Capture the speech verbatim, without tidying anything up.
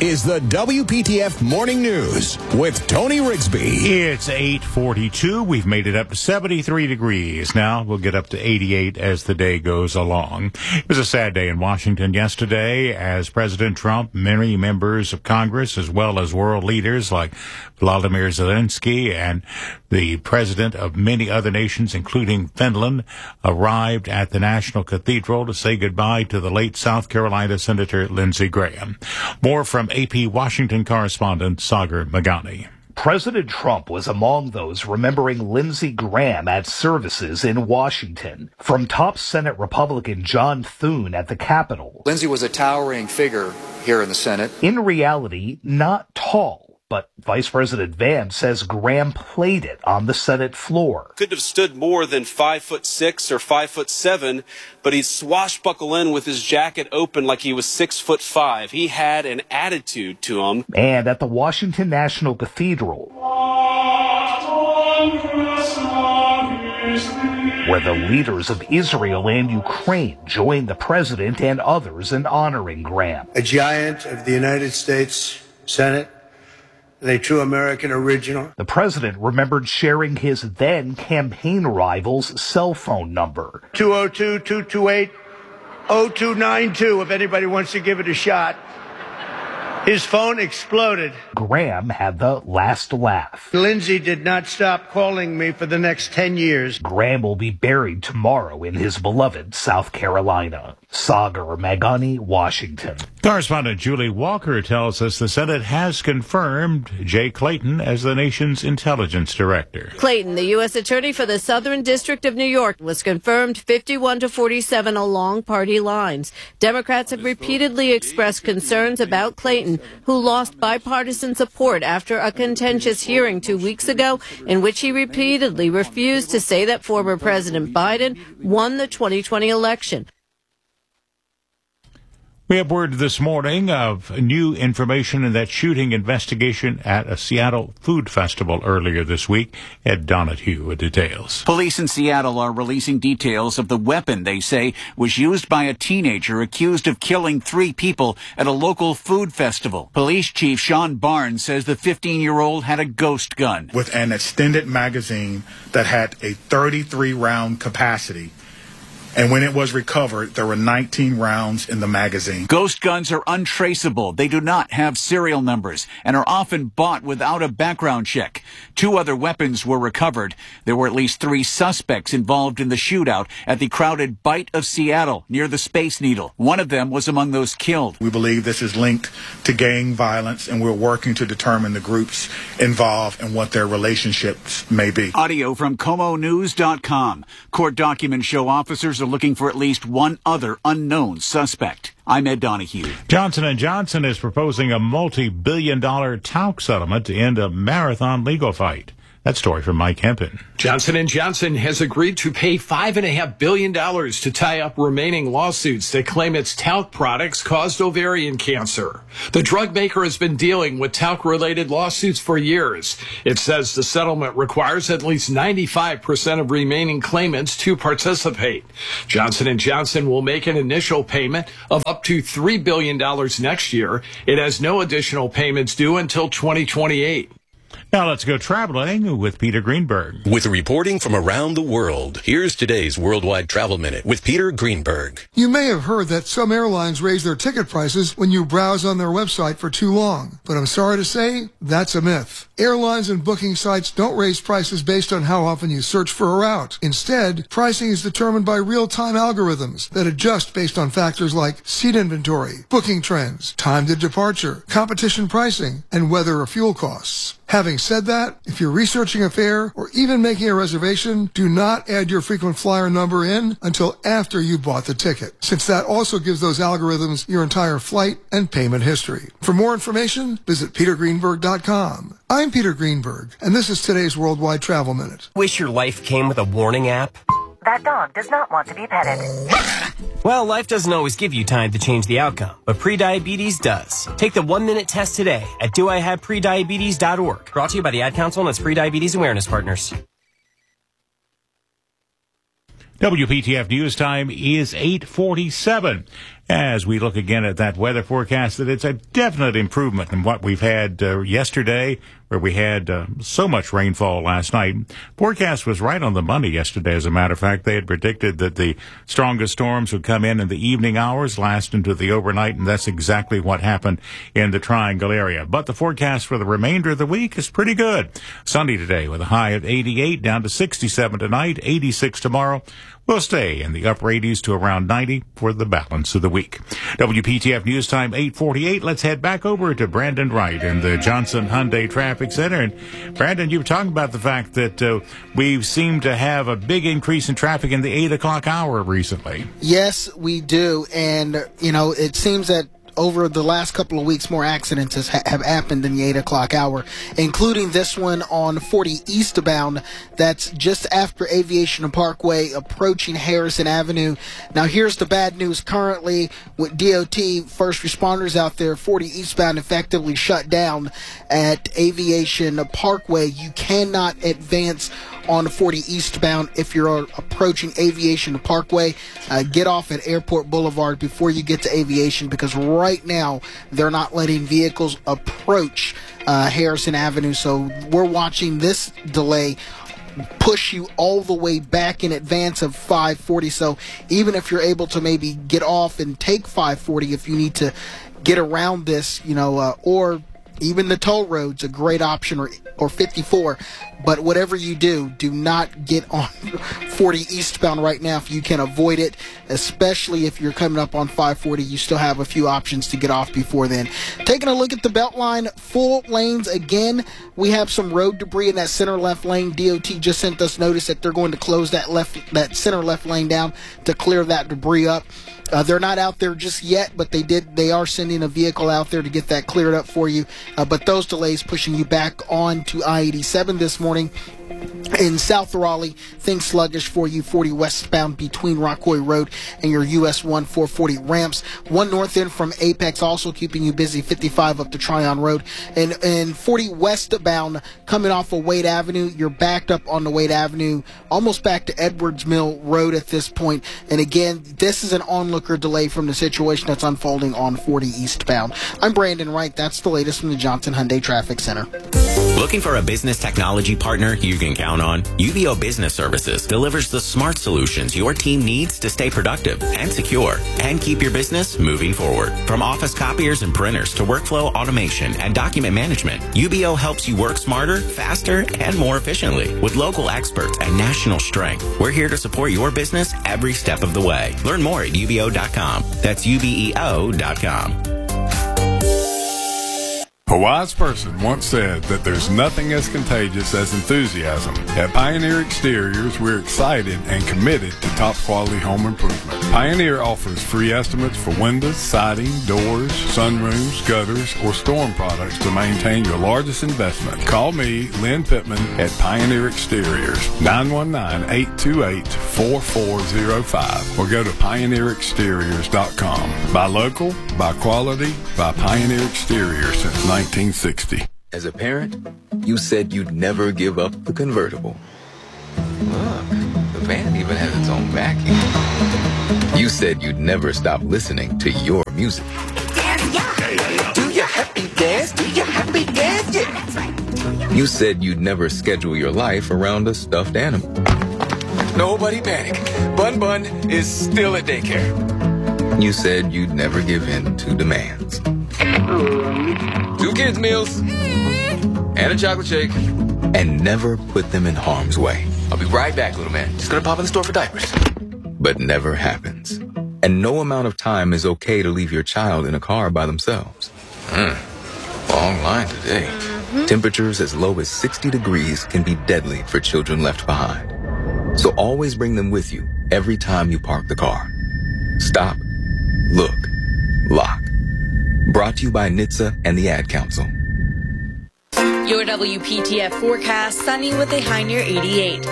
is the W P T F Morning News with Tony Rigsby. It's eight forty-two. We've made it up to seventy-three degrees. Now we'll get up to eighty-eight as the day goes along. It was a sad day in Washington yesterday as President Trump, many members of Congress, as well as world leaders like Vladimir Zelensky and the president of many other nations, including Finland, arrived at the National Cathedral to say goodbye to the late South Carolina Senator Lindsey Graham. More from A P Washington correspondent Sagar Magani. President Trump was among those remembering Lindsey Graham at services in Washington. From top Senate Republican John Thune at the Capitol. Lindsey was a towering figure here in the Senate. In reality, not tall. But Vice President Vance says Graham played it on the Senate floor. Couldn't have stood more than five foot six or five foot seven, but he'd swashbuckle in with his jacket open like he was six foot five. He had an attitude to him. And at the Washington National Cathedral, where the leaders of Israel and Ukraine joined the president and others in honoring Graham. A giant of the United States Senate. A true American original. The president remembered sharing his then campaign rival's cell phone number. two oh two, two two eight, oh two nine two, if anybody wants to give it a shot. His phone exploded. Graham had the last laugh. Lindsey did not stop calling me for the next ten years. Graham will be buried tomorrow in his beloved South Carolina. Sagar Magani, Washington. Correspondent Julie Walker tells us the Senate has confirmed Jay Clayton as the nation's intelligence director. Clayton, the U S attorney for the Southern District of New York, was confirmed fifty-one to forty-seven along party lines. Democrats have repeatedly expressed concerns about Clayton, who lost bipartisan support after a contentious hearing two weeks ago in which he repeatedly refused to say that former President Biden won the twenty twenty election. We have word this morning of new information in that shooting investigation at a Seattle food festival earlier this week. Ed Donahue with details. Police in Seattle are releasing details of the weapon they say was used by a teenager accused of killing three people at a local food festival. Police Chief Sean Barnes says the fifteen-year-old had a ghost gun. With an extended magazine that had a thirty-three round capacity. And when it was recovered, there were nineteen rounds in the magazine. Ghost guns are untraceable. They do not have serial numbers and are often bought without a background check. Two other weapons were recovered. There were at least three suspects involved in the shootout at the crowded Bite of Seattle near the Space Needle. One of them was among those killed. We believe this is linked to gang violence, and we're working to determine the groups involved and what their relationships may be. Audio from Como News dot com. Court documents show officers are looking for at least one other unknown suspect. I'm Ed Donahue. Johnson and Johnson is proposing a multi-billion dollar talc settlement to end a marathon legal fight. That story from Mike Hempen. Johnson and Johnson has agreed to pay five point five billion dollars to tie up remaining lawsuits that claim its talc products caused ovarian cancer. The drug maker has been dealing with talc-related lawsuits for years. It says the settlement requires at least ninety-five percent of remaining claimants to participate. Johnson and Johnson will make an initial payment of up to three billion dollars next year. It has no additional payments due until twenty twenty-eight. Now let's go traveling with Peter Greenberg. With reporting from around the world, here's today's Worldwide Travel Minute with Peter Greenberg. You may have heard that some airlines raise their ticket prices when you browse on their website for too long. But I'm sorry to say, that's a myth. Airlines and booking sites don't raise prices based on how often you search for a route. Instead, pricing is determined by real-time algorithms that adjust based on factors like seat inventory, booking trends, time to departure, competition pricing, and weather or fuel costs. Having said that, if you're researching a fare or even making a reservation, do not add your frequent flyer number in until after you bought the ticket, since that also gives those algorithms your entire flight and payment history. For more information, visit peter greenberg dot com. I'm Peter Greenberg, and this is today's Worldwide Travel Minute. Wish your life came with a warning app? That dog does not want to be petted. Well, life doesn't always give you time to change the outcome, but prediabetes does. Take the one-minute test today at do I have prediabetes dot org. Brought to you by the Ad Council and its Prediabetes Awareness Partners. W P T F News Time is eight forty-seven. As we look again at that weather forecast, that it's a definite improvement in what we've had uh, yesterday, where we had uh, so much rainfall last night. Forecast was right on the money yesterday, as a matter of fact. They had predicted that the strongest storms would come in in the evening hours, last into the overnight, and that's exactly what happened in the Triangle area. But the forecast for the remainder of the week is pretty good. Sunny today with a high of eighty-eight, down to sixty-seven tonight, eighty-six tomorrow. We'll stay in the upper eighties to around ninety for the balance of the week. W P T F News Time eight forty-eight. Let's head back over to Brandon Wright in the Johnson Hyundai Traffic Center. And Brandon, you were talking about the fact that uh, we seem to have a big increase in traffic in the eight o'clock hour recently. Yes, we do. And, you know, it seems that over the last couple of weeks, more accidents has, have happened in the eight o'clock hour, including this one on forty eastbound. That's just after Aviation Parkway, approaching Harrison Avenue. Now, here's the bad news. Currently, with D O T first responders out there, forty eastbound effectively shut down at Aviation Parkway. You cannot advance on forty eastbound if you're approaching Aviation Parkway. Uh, get off at Airport Boulevard before you get to Aviation, because right now they're not letting vehicles approach uh, Harrison Avenue. So we're watching this delay push you all the way back in advance of five forty. So even if you're able to maybe get off and take five forty, if you need to get around this, you know, uh, or even the toll road's a great option, or or fifty-four. But whatever you do, do not get on forty eastbound right now if you can avoid it, especially if you're coming up on five forty. You still have a few options to get off before then. Taking a look at the Beltline, full lanes again. We have some road debris in that center left lane. D O T just sent us notice that they're going to close that left, that center left lane down to clear that debris up. Uh, they're not out there just yet, but they did. They are sending a vehicle out there to get that cleared up for you. Uh, but those delays pushing you back on to I eighty-seven this morning. In South Raleigh, things sluggish for you, forty westbound between Rockway Road and your U S one four forty ramps. One north end from Apex also keeping you busy, fifty-five up to Tryon Road. And, and forty westbound coming off of Wade Avenue, you're backed up on the Wade Avenue, almost back to Edwards Mill Road at this point. And again, this is an onlooker delay from the situation that's unfolding on forty eastbound. I'm Brandon Wright. That's the latest from the Johnson Hyundai Traffic Center. Looking for a business technology partner you can count on? U B O Business Services delivers the smart solutions your team needs to stay productive and secure and keep your business moving forward. From office copiers and printers to workflow automation and document management, U B O helps you work smarter, faster, and more efficiently. With local experts and national strength, we're here to support your business every step of the way. Learn more at U B O dot com. That's U B E O dot com. A wise person once said that there's nothing as contagious as enthusiasm. At Pioneer Exteriors, we're excited and committed to top quality home improvement. Pioneer offers free estimates for windows, siding, doors, sunrooms, gutters, or storm products to maintain your largest investment. Call me, Lynn Pittman, at Pioneer Exteriors, nine one nine, eight two eight, four four zero five, or go to pioneer exteriors dot com. Buy local, buy quality, buy Pioneer Exteriors since nineteen sixty. As a parent, you said you'd never give up the convertible. Look, the van even has its own vacuum. You said you'd never stop listening to your music. Do your happy dance, do your happy dance, yeah. You said you'd never schedule your life around a stuffed animal. Nobody panic. Bun Bun is still at daycare. You said you'd never give in to demands. Two kids' meals and a chocolate shake, and never put them in harm's way. I'll be right back, little man. Just gonna pop in the store for diapers. But never happens. And no amount of time is okay to leave your child in a car by themselves. Hmm. Long line today. Mm-hmm. Temperatures as low as sixty degrees can be deadly for children left behind. So always bring them with you every time you park the car. Stop. Look. Lock. Brought to you by N H T S A and the Ad Council. Your W P T F forecast, sunny with a high near eighty-eight.